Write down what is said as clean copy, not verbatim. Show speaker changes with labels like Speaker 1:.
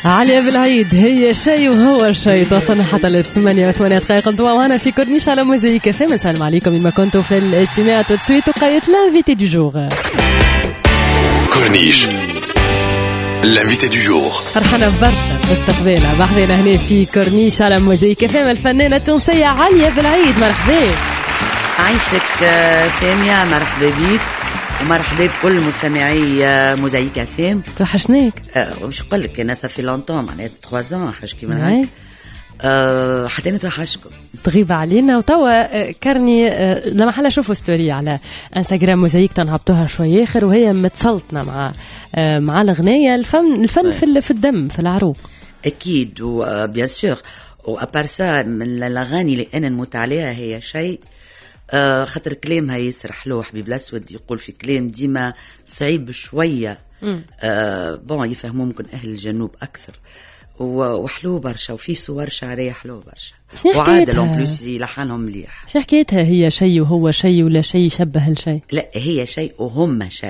Speaker 1: عليا بالعيد هي شيء وهو شيء. توصلنا حتى ل8:08 انتوا معنا في كورنيش على موزايك اف ام. السلام عليكم إنما كنتوا في الاستماع تسويت وقيت لانفيتي دو جور.
Speaker 2: كورنيش l'invité du jour.
Speaker 1: فرحنا برشا باستقبالها بحذنا هنا في كورنيش على موزايك اف ام الفنانة التونسية عليا بالعيد. مرحبا.
Speaker 3: عايشك سامية، مرحبا بيك ومرحبا بكل مستمعي موزايك اف ام.
Speaker 1: توحشناك.
Speaker 3: مش نقول لك انا صافي لونطون معناها 3 حاجه من هيك. حتى انا توحشكم
Speaker 1: تغيب علينا. وتوا كرني لما حلا شوفوا ستوري على انستغرام موزايك تنهبطوها شوي اخر وهي متسلطنه مع الغنايه. الفن في الدم في العروق
Speaker 3: اكيد وبيان سور. وابار سا من الاغاني اللي انا نموت عليها هي شيء خاطر كلامها ياسر حلو. حبيب الاسود يقول في كلام ديما صعيب شويه بون يفهموا ممكن اهل الجنوب اكثر وحلو برشا وفي صور شعريه حلو برشا وعادل اون بلوس يلحنهم مليح.
Speaker 1: شو حكيتها؟ هي شيء وهو شيء ولا شيء يشبه الشيء؟
Speaker 3: لا هي شيء وهم شيء.